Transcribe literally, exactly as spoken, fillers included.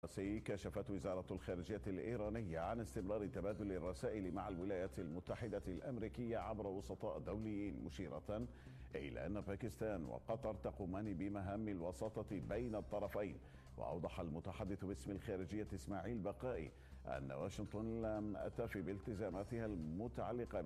كشفت وزارة الخارجية الإيرانية عن استمرار تبادل الرسائل مع الولايات المتحدة الأمريكية عبر وسطاء دوليين، مشيرة إلى أن باكستان وقطر تقومان بمهام الوساطة بين الطرفين. وأوضح المتحدث باسم الخارجية إسماعيل بقائي أن واشنطن لم تفي بالتزاماتها المتعلقة